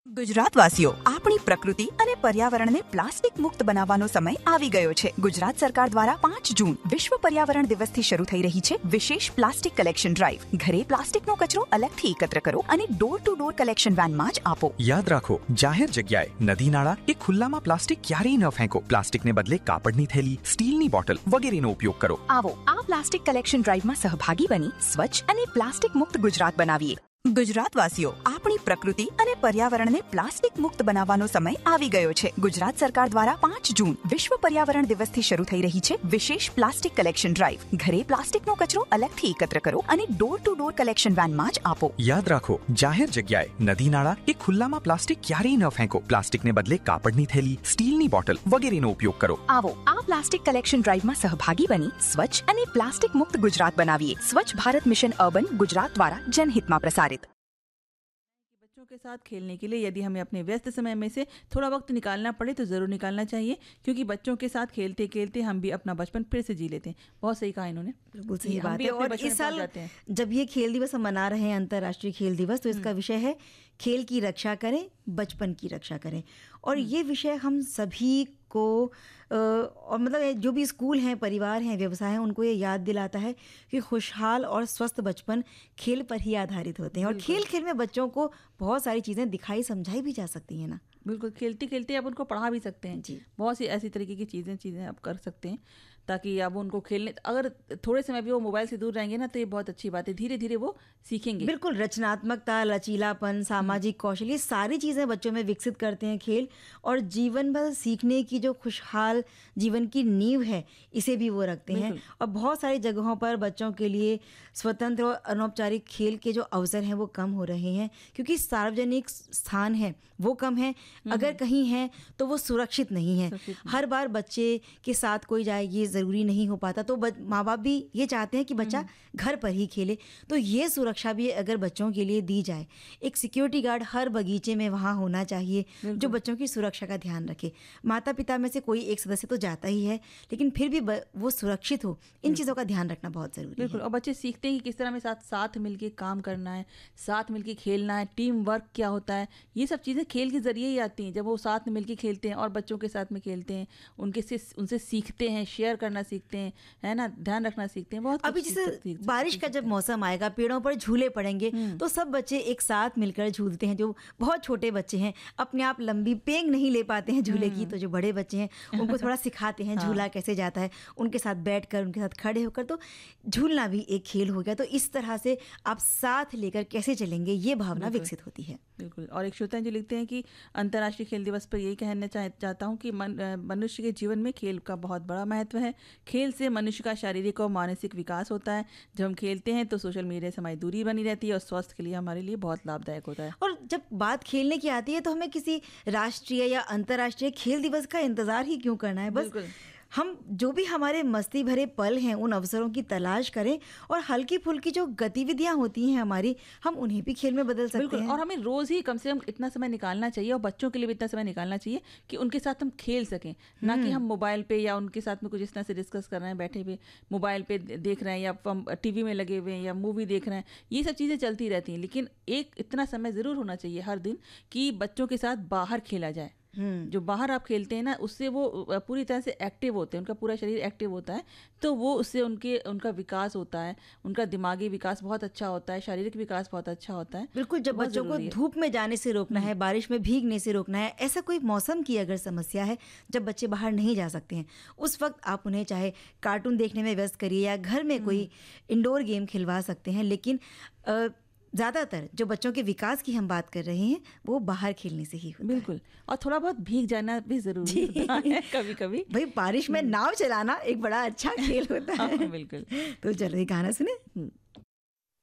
ગુજરાત વાસીઓ, આપણી પ્રકૃતિ અને પર્યાવરણને પ્લાસ્ટિક મુક્ત બનાવવાનો સમય આવી ગયો છે. ગુજરાત સરકાર દ્વારા 5 જૂન વિશ્વ પર્યાવરણ દિવસથી શરૂ થઈ રહી છે વિશેષ પ્લાસ્ટિક કલેક્શન ડ્રાઈવ. ઘરે પ્લાસ્ટિકનો કચરો અલગથી એકત્ર કરો અને ડોર ટુ ડોર કલેક્શન વેનમાં જ આપો. યાદ રાખો, જાહેર જગ્યાએ, નદી નાળા કે ખુલ્લામાં પ્લાસ્ટિક ક્યારેય ન ફેંકો. પ્લાસ્ટિકને બદલે કાપડની થેલી, સ્ટીલની બોટલ વગેરેનો ઉપયોગ કરો. આવો આ પ્લાસ્ટિક કલેક્શન ડ્રાઈવમાં સહભાગી બની સ્વચ્છ અને પ્લાસ્ટિક મુક્ત ગુજરાત બનાવીએ. ગુજરાત વાસીઓ, આપણી પ્રકૃતિ અને પર્યાવરણને પ્લાસ્ટિક મુક્ત બનાવવાનો સમય આવી ગયો છે. ગુજરાત સરકાર દ્વારા 5 જૂન વિશ્વ પર્યાવરણ દિવસથી શરૂ થઈ રહી છે વિશેષ પ્લાસ્ટિક કલેક્શન ડ્રાઈવ. ઘરે પ્લાસ્ટિકનો કચરો અલગથી એકત્ર કરો અને ડોર ટુ ડોર કલેક્શન વેનમાં જ આપો. યાદ રાખો, જાહેર જગ્યાએ, નદી નાળા કે ખુલ્લામાં પ્લાસ્ટિક ક્યારેય ન ફેંકો. પ્લાસ્ટિકને બદલે કાપડની થેલી, સ્ટીલની બોટલ વગેરેનો ઉપયોગ કરો. આવો આ પ્લાસ્ટિક કલેક્શન ડ્રાઈવમાં સહભાગી બની સ્વચ્છ અને પ્લાસ્ટિક મુક્ત ગુજરાત બનાવીએ. સ્વચ્છ ભારત મિશન अर्बन गुजरात द्वारा जनहित में प्रसारित. बच्चों के साथ खेलने के लिए यदि हमें अपने व्यस्त समय में से थोड़ा वक्त निकालना पड़े तो ज़रूर निकालना चाहिए, क्योंकि बच्चों के साथ खेलते खेलते हम भी अपना बचपन फिर से जी लेते हैं. बहुत सही कहा इन्होंने, बिल्कुल सही बात है. और इस साल जब ये खेल दिवस हम मना रहे हैं, अंतर्राष्ट्रीय खेल दिवस, तो इसका विषय है खेल की रक्षा करें, बचपन की रक्षा करें. और ये विषय हम सभी को और मतलब जो भी स्कूल हैं, परिवार हैं, व्यवसाय हैं, उनको ये याद दिलाता है कि खुशहाल और स्वस्थ बचपन खेल पर ही आधारित होते हैं. और खेल खेल में बच्चों को बहुत सारी चीज़ें दिखाई समझाई भी जा सकती हैं ना. बिल्कुल, खेलते खेलते आप उनको पढ़ा भी सकते हैं जी. बहुत सी ऐसी तरीके की चीज़ें आप कर सकते हैं ताकि अब उनको खेलने, अगर थोड़े समय भी वो मोबाइल से दूर रहेंगे ना तो ये बहुत अच्छी बात है. धीरे धीरे वो सीखेंगे. बिल्कुल, रचनात्मकता, लचीलापन, सामाजिक कौशल, ये सारी चीज़ें बच्चों में विकसित करते हैं खेल. और जीवन भर सीखने की जो खुशहाल जीवन की नींव है, इसे भी वो रखते हैं. और बहुत सारी जगहों पर बच्चों के लिए स्वतंत्र और अनौपचारिक खेल के जो अवसर हैं वो कम हो रहे हैं, क्योंकि सार्वजनिक स्थान है वो कम है. अगर कहीं है तो वो सुरक्षित नहीं है. हर बार बच्चे के साथ कोई जाए ये ज़रूरी नहीं हो पाता. तो माँ बाप भी ये चाहते हैं कि बच्चा घर पर ही खेले. तो ये सुरक्षा भी अगर बच्चों के लिए दी जाए, एक सिक्योरिटी गार्ड हर बगीचे में वहाँ होना चाहिए जो बच्चों की सुरक्षा का ध्यान रखे. माता पिता में से कोई एक सदस्य तो जाता ही है, लेकिन फिर भी वो सुरक्षित हो, इन चीज़ों का ध्यान रखना बहुत ज़रूरी है. बिल्कुल, और बच्चे सीखते हैं कि किस तरह में साथ मिलके काम करना है, साथ मिलके खेलना है, टीम वर्क क्या होता है. ये सब चीज़ें खेल के ज़रिए ही आती हैं. जब वो साथ में मिलके खेलते हैं और बच्चों के साथ में खेलते हैं, उनसे सीखते हैं, शेयर करना सीखते हैं, है ना, ध्यान रखना सीखते हैं. बहुत अभी जैसे बारिश का जब मौसम आएगा, पेड़ों पर झूले पड़ेंगे, तो सब बच्चे एक साथ मिलकर झूलते हैं. जो बहुत छोटे बच्चे हैं, अपने आप लंबी पेंग नहीं ले पाते हैं झूले की, तो जो बड़े बच्चे हैं उनको थोड़ा सिखाते हैं झूला कैसे जाता है. उनके साथ बैठकर, उनके साथ खड़े होकर, तो झूलना भी एक खेल हो गया. तो इस तरह से आप साथ लेकर कैसे चलेंगे, ये भावना विकसित होती है. बिल्कुल. और एक श्रोता जी लिखते हैं कि अंतर्राष्ट्रीय खेल दिवस पर यही कहना चाहता हूँ कि मनुष्य के जीवन में खेल का बहुत बड़ा महत्व है. खेल से मनुष्य का शारीरिक और मानसिक विकास होता है. जब हम खेलते हैं तो सोशल मीडिया से हमारी दूरी बनी रहती है और स्वास्थ्य के लिए हमारे लिए बहुत लाभदायक होता है. और जब बात खेलने की आती है तो हमें किसी राष्ट्रीय या अंतर्राष्ट्रीय खेल दिवस का इंतजार ही क्यों करना है. बस हम जो भी हमारे मस्ती भरे पल हैं, उन अवसरों की तलाश करें और हल्की फुल्की जो गतिविधियां होती हैं हमारी, हम उन्हें भी खेल में बदल सकते हैं. और हमें रोज़ ही कम से कम इतना समय निकालना चाहिए, और बच्चों के लिए भी इतना समय निकालना चाहिए कि उनके साथ हम खेल सकें. ना कि हम मोबाइल पे या उनके साथ में कुछ इस तरह से डिस्कस कर रहे हैं, बैठे हुए मोबाइल पे देख रहे हैं या टीवी में लगे हुए हैं या मूवी देख रहे हैं. ये सब चीज़ें चलती रहती हैं, लेकिन एक इतना समय ज़रूर होना चाहिए हर दिन कि बच्चों के साथ बाहर खेला जाए. जो बाहर आप खेलते हैं ना, उससे वो पूरी तरह से एक्टिव होते हैं, उनका पूरा शरीर एक्टिव होता है, तो वो उससे उनका विकास होता है, उनका दिमागी विकास बहुत अच्छा होता है, शारीरिक विकास बहुत अच्छा होता है. बिल्कुल, जब बच्चों को धूप में जाने से रोकना है, बारिश में भीगने से रोकना है, ऐसा कोई मौसम की अगर समस्या है जब बच्चे बाहर नहीं जा सकते हैं, उस वक्त आप उन्हें चाहे कार्टून देखने में व्यस्त करिए या घर में कोई इंडोर गेम खिलवा सकते हैं. लेकिन ज़्यादातर जो बच्चों के विकास की हम बात कर रहे हैं वो बाहर खेलने से ही होता है. बिल्कुल. और थोड़ा बहुत भीग जाना भी ज़रूरी होता है कभी कभी. भाई, बारिश में नाव चलाना एक बड़ा अच्छा खेल होता है. बिल्कुल. तो चलो ये गाना सुने.